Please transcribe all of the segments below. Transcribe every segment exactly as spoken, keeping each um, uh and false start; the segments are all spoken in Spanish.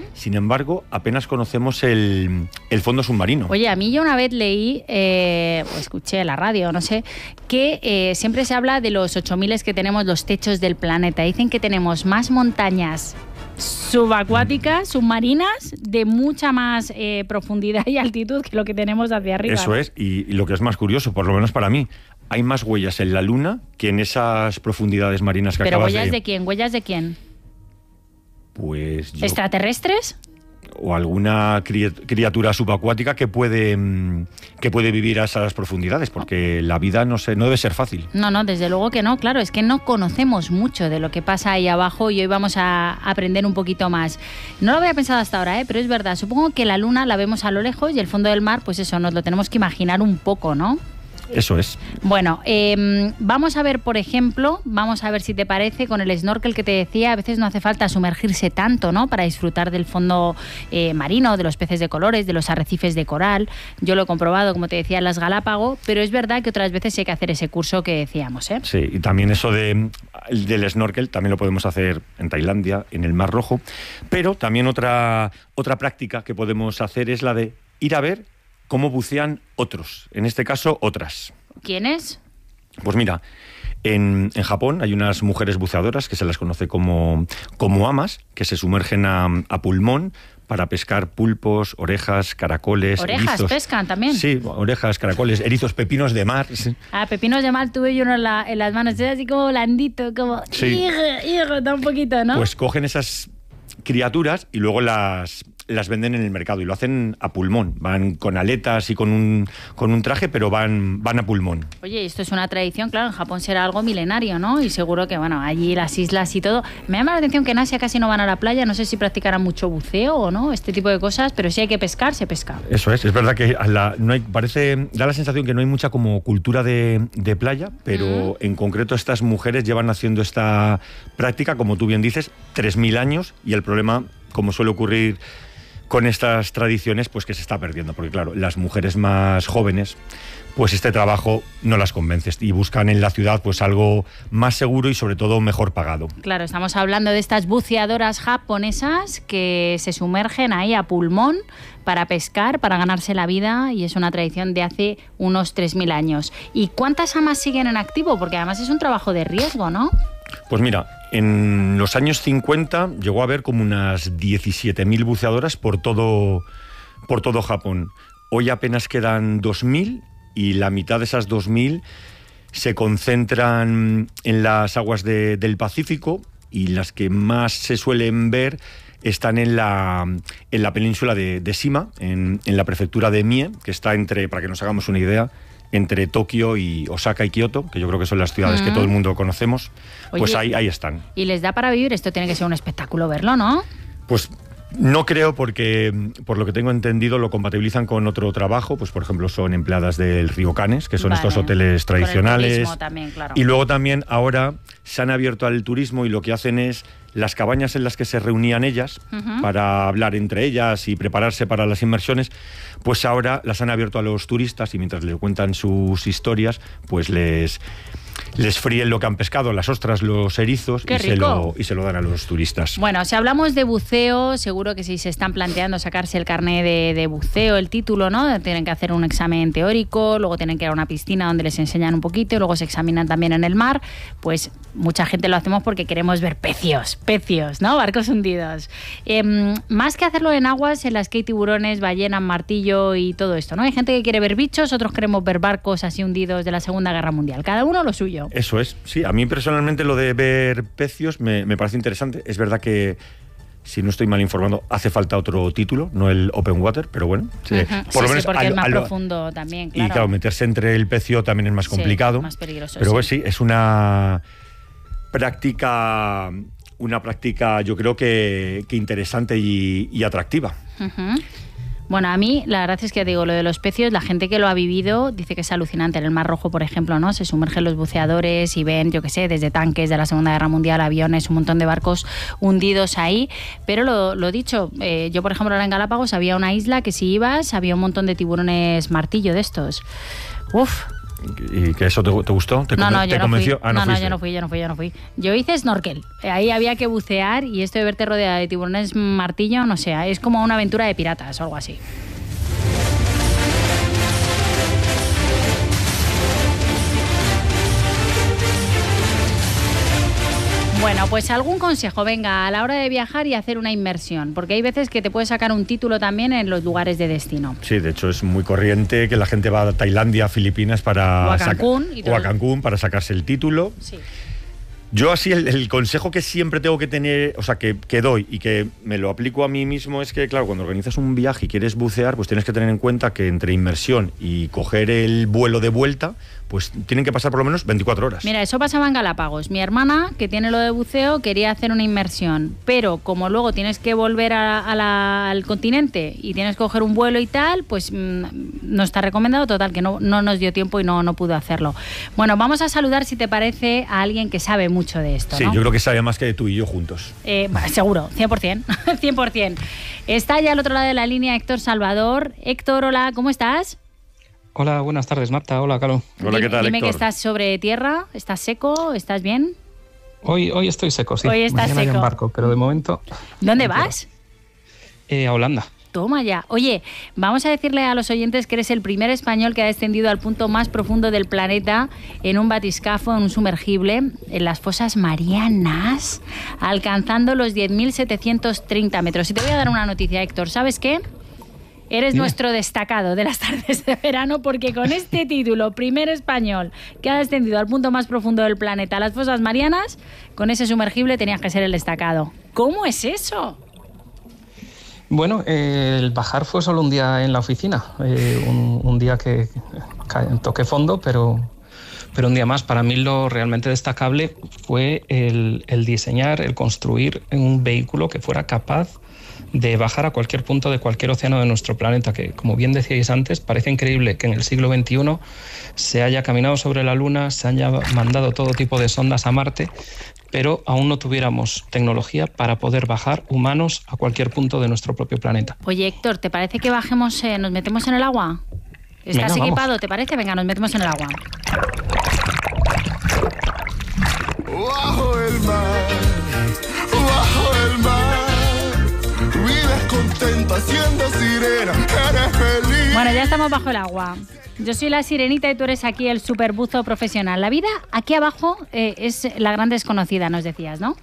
Sin embargo, apenas conocemos el, el fondo submarino. Oye, a mí yo una vez leí, eh, o escuché en la radio, no sé, que eh, siempre se habla de los ocho mil que tenemos los techos del planeta. Dicen que tenemos más montañas subacuáticas, submarinas, de mucha más eh, profundidad y altitud que lo que tenemos hacia arriba. Eso es, y, y lo que es más curioso, por lo menos para mí, hay más huellas en la Luna que en esas profundidades marinas que ¿Pero acabas de... huellas de quién? ¿Huellas de quién? Pues yo... ¿Extraterrestres? O alguna criatura subacuática que puede, que puede vivir a esas profundidades, porque la vida no, sé, no debe ser fácil. No, no, desde luego que no, claro, es que no conocemos mucho de lo que pasa ahí abajo y hoy vamos a aprender un poquito más. No lo había pensado hasta ahora, ¿eh? Pero es verdad, supongo que la Luna la vemos a lo lejos y el fondo del mar, pues eso, nos lo tenemos que imaginar un poco, ¿no? Eso es. Bueno, eh, vamos a ver, por ejemplo, vamos a ver si te parece, con el snorkel que te decía, a veces no hace falta sumergirse tanto, ¿no?, para disfrutar del fondo eh, marino, de los peces de colores, de los arrecifes de coral. Yo lo he comprobado, como te decía, en las Galápagos, pero es verdad que otras veces hay que hacer ese curso que decíamos, ¿eh? Sí, y también eso de, del snorkel también lo podemos hacer en Tailandia, en el Mar Rojo, pero también otra, otra práctica que podemos hacer es la de ir a ver cómo bucean otros, en este caso otras. ¿Quiénes? Pues mira, en, en Japón hay unas mujeres buceadoras que se las conoce como, como amas, que se sumergen a, a pulmón para pescar pulpos, orejas, caracoles, ¿Orejas erizos. pescan también? Sí, orejas, caracoles, erizos, pepinos de mar. Sí. Ah, pepinos de mar tuve yo uno en, la, en las manos, es así como blandito, como... Sí. Hijo, hijo, da un poquito, ¿no? Pues cogen esas criaturas y luego las... las venden en el mercado y lo hacen a pulmón. Van con aletas y con un, con un traje, pero van, van a pulmón. Oye, esto es una tradición, claro, en Japón será algo milenario, ¿no? Y seguro que, bueno, allí las islas y todo. Me llama la atención que en Asia casi no van a la playa, no sé si practicarán mucho buceo o no, este tipo de cosas, pero si hay que pescar, se pesca. Eso es, es verdad que la, no hay, parece, da la sensación que no hay mucha como cultura de, de playa, pero mm. en concreto estas mujeres llevan haciendo esta práctica, como tú bien dices, tres mil años, y el problema, como suele ocurrir con estas tradiciones, pues que se está perdiendo, porque claro, las mujeres más jóvenes, pues este trabajo no las convence y buscan en la ciudad pues algo más seguro y sobre todo mejor pagado. Claro, estamos hablando de estas buceadoras japonesas que se sumergen ahí a pulmón para pescar, para ganarse la vida, y es una tradición de hace unos tres mil años. ¿Y cuántas amas siguen en activo? Porque además es un trabajo de riesgo, ¿no? Pues mira, en los años cincuenta llegó a haber como unas diecisiete mil buceadoras por todo, por todo Japón. Hoy apenas quedan dos mil y la mitad de esas dos mil se concentran en las aguas de, del Pacífico, y las que más se suelen ver están en la, en la península de, de Shima, en, en la prefectura de Mie, que está entre, para que nos hagamos una idea, entre Tokio y Osaka y Kioto, que yo creo que son las ciudades mm. que todo el mundo conocemos. Oye, pues ahí, ahí están. ¿Y les da para vivir? Esto tiene que ser un espectáculo verlo, ¿no? Pues no creo, porque por lo que tengo entendido lo compatibilizan con otro trabajo, pues por ejemplo son empleadas del Ryokanes, que son vale. estos hoteles tradicionales. Con el también, claro. Y luego también ahora se han abierto al turismo y lo que hacen es las cabañas en las que se reunían ellas uh-huh. para hablar entre ellas y prepararse para las inmersiones, pues ahora las han abierto a los turistas, y mientras les cuentan sus historias, pues les... les fríen lo que han pescado, las ostras, los erizos, y se, lo, y se lo dan a los turistas. Bueno, si hablamos de buceo, seguro que si se están planteando sacarse el carné de, de buceo, el título, ¿no? Tienen que hacer un examen teórico, luego tienen que ir a una piscina donde les enseñan un poquito, y luego se examinan también en el mar. Pues mucha gente lo hacemos porque queremos ver pecios, pecios, ¿no? Barcos hundidos. Eh, más que hacerlo en aguas en las que hay tiburones, ballenas, martillo y todo esto, ¿no? Hay gente que quiere ver bichos, otros queremos ver barcos así hundidos de la Segunda Guerra Mundial. Cada uno lo suyo. Eso es, sí. A mí personalmente lo de ver pecios me, me parece interesante. Es verdad que, si no estoy mal informando, hace falta otro título, no el Open Water, pero bueno. Sí, uh-huh. por sí, lo menos sí, porque al, es más al, profundo también, claro. Y claro, meterse entre el pecio también es más complicado. Sí, más peligroso. Pero sí. Pues sí, es una práctica, una práctica yo creo que, que interesante y, y atractiva. Uh-huh. Bueno, a mí la verdad es que digo, lo de los pecios, la gente que lo ha vivido dice que es alucinante. En el Mar Rojo, por ejemplo, ¿no? Se sumergen los buceadores y ven, yo qué sé, desde tanques de la Segunda Guerra Mundial, aviones, un montón de barcos hundidos ahí. Pero lo, lo dicho, eh, yo por ejemplo ahora en Galápagos había una isla que si ibas había un montón de tiburones martillo de estos. Uf. ¿Y que eso te, te gustó? ¿Te, no, no, te yo no convenció? Fui. Ah, no, no, no, fuiste. yo no fui, yo no fui, yo no fui. Yo hice snorkel. Ahí había que bucear y esto de verte rodeada de tiburones martillo, no sé, es como una aventura de piratas o algo así. Bueno, pues algún consejo, venga, a la hora de viajar y hacer una inmersión, porque hay veces que te puedes sacar un título también en los lugares de destino. Sí, de hecho es muy corriente que la gente va a Tailandia, Filipinas para o a Cancún, saca- o a Cancún para sacarse el título. Sí. Yo así el, el consejo que siempre tengo que tener, o sea, que, que doy y que me lo aplico a mí mismo es que, claro, cuando organizas un viaje y quieres bucear, pues tienes que tener en cuenta que entre inmersión y coger el vuelo de vuelta, pues tienen que pasar por lo menos veinticuatro horas. Mira, eso pasaba en Galápagos. Mi hermana, que tiene lo de buceo, quería hacer una inmersión, pero como luego tienes que volver a, a la, al continente y tienes que coger un vuelo y tal, pues mmm, no está recomendado, total, que no, no nos dio tiempo y no, no pudo hacerlo. Bueno, vamos a saludar, si te parece, a alguien que sabe mucho de esto, Sí, ¿no? yo creo que sabe más que tú y yo juntos. Eh, seguro, cien por ciento, cien por ciento. Está ya al otro lado de la línea Héctor Salvador. Héctor, hola, ¿cómo estás? Hola, buenas tardes, Marta. Hola, Calo. Hola, ¿qué tal, Dime Héctor? que estás sobre tierra, ¿estás seco? ¿Estás bien? Hoy, hoy estoy seco, sí. Hoy estás Mañana ya seco. en barco, pero de momento... ¿Dónde vas? Eh, a Holanda. Toma ya. Oye, vamos a decirle a los oyentes que eres el primer español que ha descendido al punto más profundo del planeta en un batiscafo, en un sumergible, en las fosas Marianas, alcanzando los diez mil setecientos treinta metros. Y te voy a dar una noticia, Héctor. ¿Sabes qué? Eres Dime. nuestro destacado de las tardes de verano, porque con este título, primer español que ha descendido al punto más profundo del planeta, las fosas Marianas, con ese sumergible tenías que ser el destacado. ¿Cómo es eso? Bueno, eh, el bajar fue solo un día en la oficina, eh, un, un día que ca- toqué fondo, pero, pero un día más. Para mí lo realmente destacable fue el, el diseñar, el construir un vehículo que fuera capaz de bajar a cualquier punto de cualquier océano de nuestro planeta, que, como bien decíais antes, parece increíble que en el siglo veintiuno se haya caminado sobre la Luna, se haya mandado todo tipo de sondas a Marte, pero aún no tuviéramos tecnología para poder bajar humanos a cualquier punto de nuestro propio planeta. Oye, Héctor, ¿te parece que bajemos, eh, nos metemos en el agua? ¿Estás Venga, equipado? vamos. ¿Te parece? Venga, nos metemos en el agua. Bajo el mar, bajo el mar, vives contenta siendo sirena, eres feliz. Bueno, ya estamos bajo el agua. Yo soy la sirenita y tú eres aquí el superbuzo profesional. La vida aquí abajo eh, es la gran desconocida, nos decías, ¿no?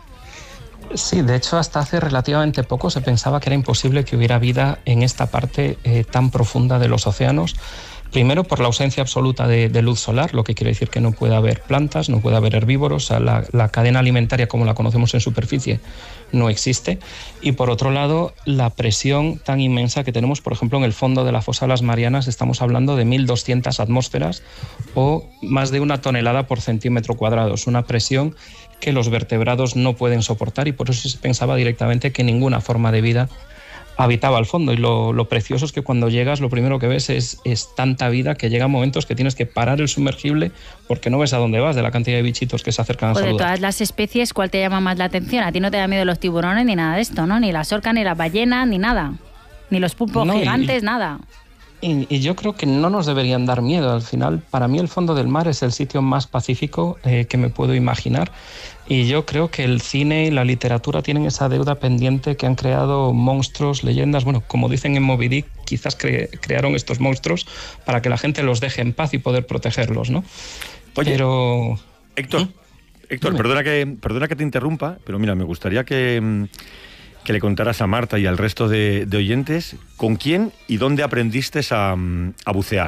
Sí, de hecho, hasta hace relativamente poco se pensaba que era imposible que hubiera vida en esta parte eh, tan profunda de los océanos. Primero, por la ausencia absoluta de, de luz solar, lo que quiere decir que no puede haber plantas, no puede haber herbívoros, o sea, la, la cadena alimentaria como la conocemos en superficie no existe. Y por otro lado, la presión tan inmensa que tenemos, por ejemplo, en el fondo de la fosa de las Marianas, estamos hablando de mil doscientas atmósferas o más de una tonelada por centímetro cuadrado. Es una presión que los vertebrados no pueden soportar y por eso se pensaba directamente que ninguna forma de vida habitaba al fondo. Y lo, lo precioso es que cuando llegas lo primero que ves es, es tanta vida que llega momentos que tienes que parar el sumergible porque no ves a dónde vas de la cantidad de bichitos que se acercan a Pues de saludar. todas las especies, ¿cuál te llama más la atención? A ti no te da miedo los tiburones ni nada de esto, ¿no? Ni las orcas, ni las ballenas, ni nada. Ni los pulpos No, y- gigantes, nada. Y, y yo creo que no nos deberían dar miedo. Al final, para mí el fondo del mar es el sitio más pacífico eh, que me puedo imaginar. Y yo creo que el cine y la literatura tienen esa deuda pendiente que han creado monstruos, leyendas. Bueno, como dicen en Moby Dick, quizás cre- crearon estos monstruos para que la gente los deje en paz y poder protegerlos, ¿no? Oye, Pero... Héctor, ¿Mm? Héctor, Dime. perdona que, perdona que te interrumpa, pero mira, me gustaría que, mm, que le contaras a Marta y al resto de, de oyentes con quién y dónde aprendiste a, mm, a bucear.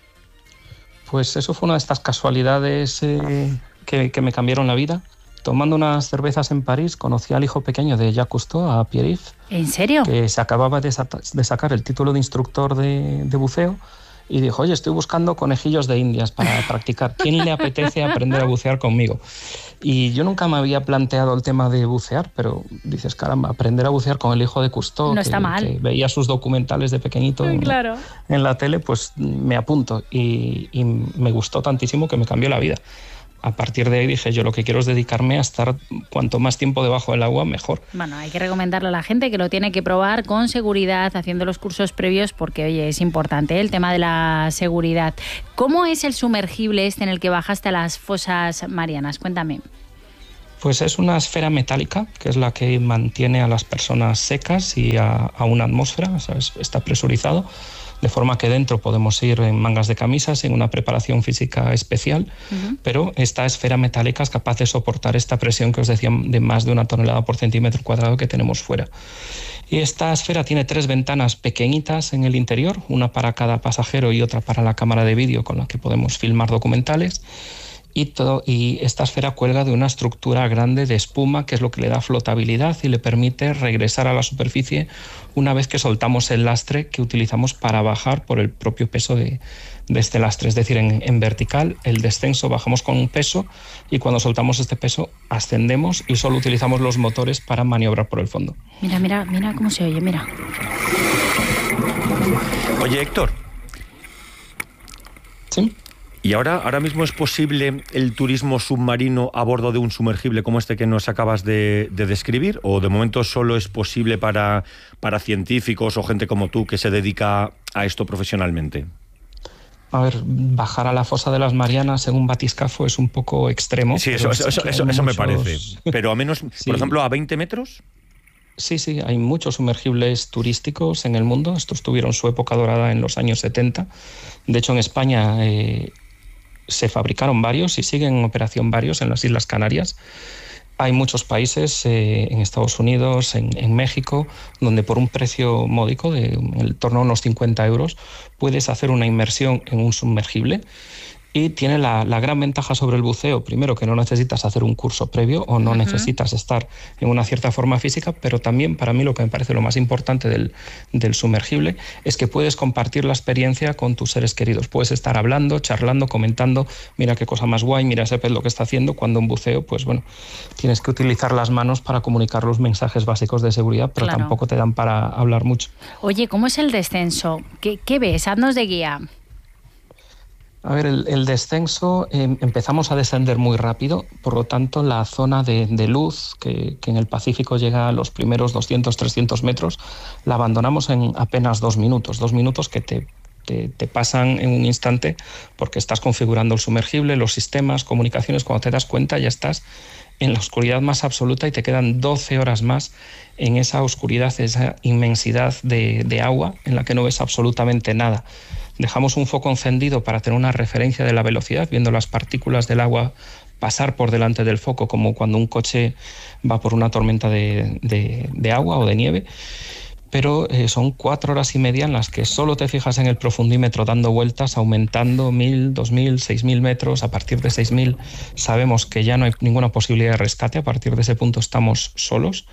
Pues eso fue una de estas casualidades eh, que, que me cambiaron la vida. Tomando unas cervezas en París, conocí al hijo pequeño de Jacques Cousteau, a Pierre-Yves, ¿En serio? que se acababa de, sa- de sacar el título de instructor de, de buceo y dijo, oye, estoy buscando conejillos de indias para practicar. ¿Quién le apetece aprender a bucear conmigo? Y yo nunca me había planteado el tema de bucear, pero dices, caramba, aprender a bucear con el hijo de Cousteau, No que, está mal. que veía sus documentales de pequeñito en, Claro. en la tele, pues me apunto y, y me gustó tantísimo que me cambió la vida. a partir de ahí dije, yo lo que quiero es dedicarme a estar cuanto más tiempo debajo del agua, mejor. Bueno, hay que recomendarle a la gente que lo tiene que probar con seguridad, haciendo los cursos previos, porque, oye, es importante, ¿eh?, el tema de la seguridad. ¿Cómo es el sumergible este en el que bajaste a las fosas marianas? Cuéntame. Pues es una esfera metálica, que es la que mantiene a las personas secas y a, a una atmósfera, o sea, está presurizado, de forma que dentro podemos ir en mangas de camisas, en una preparación física especial, uh-huh. pero esta esfera metálica es capaz de soportar esta presión que os decía de más de una tonelada por centímetro cuadrado que tenemos fuera. Y esta esfera tiene tres ventanas pequeñitas en el interior, una para cada pasajero y otra para la cámara de vídeo con la que podemos filmar documentales. Y, todo, y esta esfera cuelga de una estructura grande de espuma, que es lo que le da flotabilidad y le permite regresar a la superficie una vez que soltamos el lastre que utilizamos para bajar por el propio peso de, de este lastre. Es decir, en, en vertical, el descenso bajamos con un peso y cuando soltamos este peso ascendemos y solo utilizamos los motores para maniobrar por el fondo. Mira, mira, mira cómo se oye, mira. Oye, Héctor. ¿Sí? ¿Y ahora, ahora mismo es posible el turismo submarino a bordo de un sumergible como este que nos acabas de, de describir? ¿O de momento solo es posible para, para científicos o gente como tú que se dedica a esto profesionalmente? A ver, bajar a la fosa de las Marianas en un batiscafo es un poco extremo. Sí, eso, eso, eso, eso, eso muchos... me parece. Pero a menos, sí. Por ejemplo, a veinte metros... Sí, sí, hay muchos sumergibles turísticos en el mundo. Estos tuvieron su época dorada en los años setenta. De hecho, en España... Eh, se fabricaron varios y siguen en operación varios en las Islas Canarias. Hay muchos países, eh, en Estados Unidos, en, en México, donde por un precio módico de en torno a unos cincuenta euros puedes hacer una inmersión en un sumergible. Y tiene la, la gran ventaja sobre el buceo, primero, que no necesitas hacer un curso previo o no uh-huh. necesitas estar en una cierta forma física, pero también para mí lo que me parece lo más importante del, del sumergible es que puedes compartir la experiencia con tus seres queridos. Puedes estar hablando, charlando, comentando, mira qué cosa más guay, mira ese pez lo que está haciendo, cuando en buceo, pues bueno, tienes que utilizar las manos para comunicar los mensajes básicos de seguridad, pero claro. tampoco te dan para hablar mucho. Oye, ¿cómo es el descenso? ¿Qué, qué ves? Haznos de guía. A ver, el, el descenso, eh, empezamos a descender muy rápido, por lo tanto la zona de, de luz, que, que en el Pacífico llega a los primeros doscientos, trescientos metros, la abandonamos en apenas dos minutos, dos minutos que te, te, te pasan en un instante porque estás configurando el sumergible, los sistemas, comunicaciones, cuando te das cuenta ya estás en la oscuridad más absoluta y te quedan doce horas más en esa oscuridad, esa inmensidad de, de agua en la que no ves absolutamente nada. Dejamos un foco encendido para tener una referencia de la velocidad, viendo las partículas del agua pasar por delante del foco, como cuando un coche va por una tormenta de, de, de agua o de nieve. Pero eh, son cuatro horas y media en las que solo te fijas en el profundímetro dando vueltas, aumentando mil, dos mil, seis mil metros. A partir de seis mil sabemos que ya no hay ninguna posibilidad de rescate, a partir de ese punto estamos solos.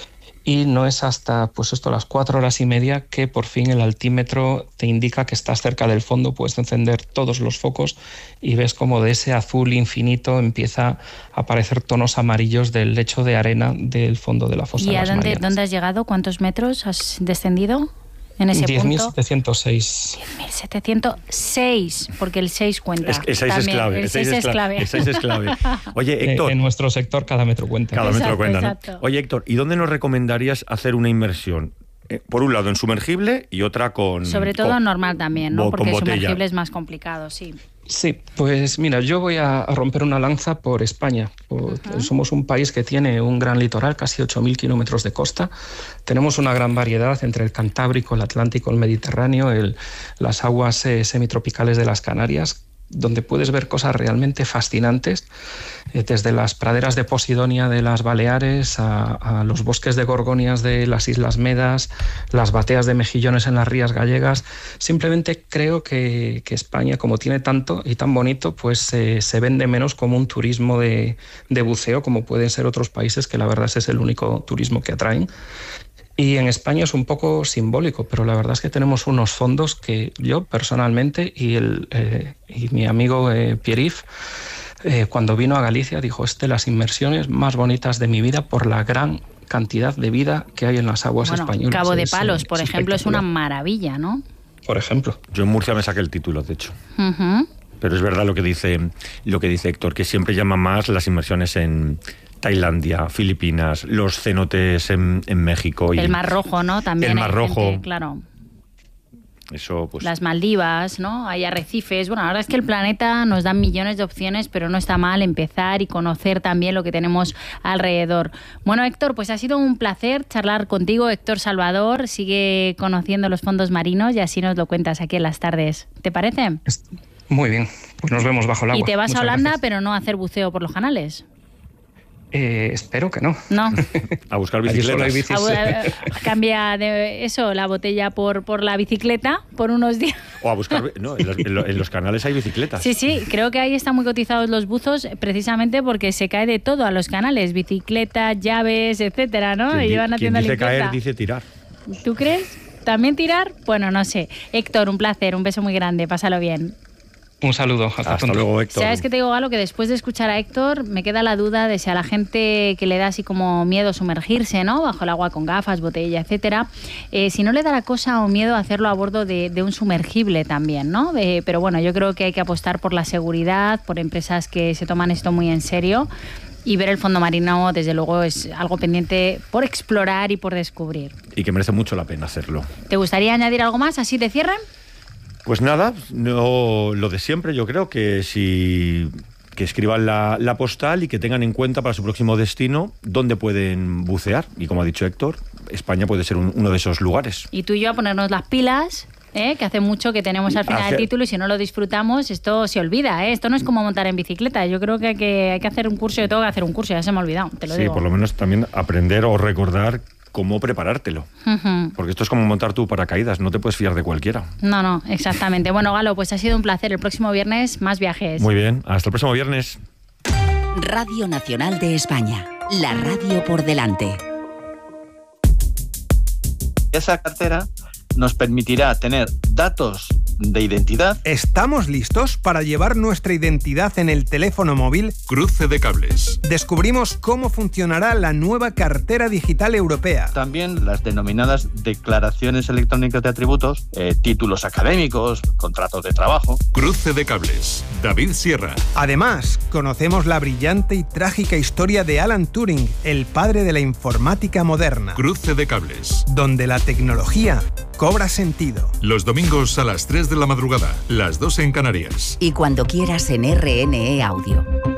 Y no es hasta pues esto, las cuatro horas y media que por fin el altímetro te indica que estás cerca del fondo, puedes encender todos los focos y ves como de ese azul infinito empieza a aparecer tonos amarillos del lecho de arena del fondo de la fosa de las Marianas. ¿Y a dónde, dónde has llegado? ¿Cuántos metros has descendido en ese diez mil punto? setecientos seis. diez mil setecientos seis, porque el seis cuenta. Es, el seis es clave. El seis es clave. El seis es clave. Oye, Héctor. En, en nuestro sector cada metro cuenta. Cada exacto, metro cuenta, ¿no? exacto. Oye, Héctor, ¿y dónde nos recomendarías hacer una inmersión? Eh, por un lado en sumergible y otra con... Sobre todo con, normal también, ¿no? Bo, Porque el sumergible es más complicado, sí. Sí, pues mira, yo voy a romper una lanza por España. Uh-huh. Somos un país que tiene un gran litoral, casi ocho mil kilómetros de costa. Tenemos una gran variedad entre el Cantábrico, el Atlántico, el Mediterráneo, el, las aguas eh, semitropicales de las Canarias, donde puedes ver cosas realmente fascinantes, eh, desde las praderas de Posidonia de las Baleares a, a los bosques de gorgonias de las Islas Medas, las bateas de mejillones en las rías gallegas. Simplemente creo que, que España, como tiene tanto y tan bonito, pues eh, se vende menos como un turismo de, de buceo, como pueden ser otros países que la verdad es el único turismo que atraen. Y en España es un poco simbólico, pero la verdad es que tenemos unos fondos que yo personalmente y, el, eh, y mi amigo eh, Pierre-Yves, eh, cuando vino a Galicia, dijo, es de las inmersiones más bonitas de mi vida por la gran cantidad de vida que hay en las aguas bueno, españolas. Cabo de es, Palos, es por ejemplo, es una maravilla, ¿no? Por ejemplo. Yo en Murcia me saqué el título, de hecho. Uh-huh. Pero es verdad lo que dice, lo que dice Héctor, que siempre llama más las inversiones en Tailandia, Filipinas, los cenotes en, en México. Y el Mar Rojo, ¿no? También el Mar Rojo. Gente, claro. Eso, pues... Las Maldivas, ¿no? Hay arrecifes. Bueno, la verdad es que el planeta nos da millones de opciones, pero no está mal empezar y conocer también lo que tenemos alrededor. Bueno, Héctor, pues ha sido un placer charlar contigo. Héctor Salvador sigue conociendo los fondos marinos y así nos lo cuentas aquí en las tardes. ¿Te parece? Muy bien, pues nos vemos bajo el agua. Y te vas Muchas a Holanda, gracias. pero no a hacer buceo por los canales. Eh, espero que no. No. A buscar Allí solo hay bicicletas. bicis. A- a- Cambia de eso, la botella por, por la bicicleta por unos días. O a buscar... No, en los, en los- en los canales hay bicicletas. Sí, sí, creo que ahí están muy cotizados los buzos precisamente porque se cae de todo a los canales, bicicletas, llaves, etcétera, ¿no? Quien Y di- van quien haciendo dice limpieza. caer, dice tirar. ¿Tú crees? ¿También tirar? Bueno, no sé. Héctor, un placer, un beso muy grande, pásalo bien. Un saludo. Hasta, Hasta pronto. luego, Héctor. ¿Sabes qué te digo, Galo? Que después de escuchar a Héctor me queda la duda de si a la gente que le da así como miedo sumergirse, ¿no? Bajo el agua con gafas, botella, etcétera, eh, si no le dará cosa o miedo hacerlo a bordo de, de un sumergible también, ¿no? Eh, pero bueno, yo creo que hay que apostar por la seguridad, por empresas que se toman esto muy en serio y ver el fondo marino, desde luego, es algo pendiente por explorar y por descubrir. Y que merece mucho la pena hacerlo. ¿Te gustaría añadir algo más así de cierre? Pues nada, no, lo de siempre, yo creo que si que escriban la, la postal y que tengan en cuenta para su próximo destino dónde pueden bucear. Y como ha dicho Héctor, España puede ser un- uno de esos lugares. Y tú y yo a ponernos las pilas, ¿eh? Que hace mucho que tenemos al final Hace- el título y si no lo disfrutamos, esto se olvida, ¿eh? Esto no es como montar en bicicleta. Yo creo que hay que, hay que hacer un curso, yo tengo que hacer un curso, ya se me ha olvidado, te lo Sí, digo. por lo menos también aprender o recordar cómo preparártelo. Ujú. Porque esto es como montar tu paracaídas, no te puedes fiar de cualquiera. No, no, exactamente. Bueno, Galo, pues ha sido un placer. El próximo viernes, más viajes. Muy bien, hasta el próximo viernes. Radio Nacional de España. La radio por delante. Esa cartera nos permitirá tener datos de identidad. ¿Estamos listos para llevar nuestra identidad en el teléfono móvil? Cruce de cables. Descubrimos cómo funcionará la nueva cartera digital europea. También las denominadas declaraciones electrónicas de atributos, eh, títulos académicos, contratos de trabajo. Cruce de cables. David Sierra. Además, conocemos la brillante y trágica historia de Alan Turing, el padre de la informática moderna, Cruce de cables. donde la tecnología cobra sentido. Los domingos a las tres de la madrugada, las dos en Canarias. Y cuando quieras en R N E Audio.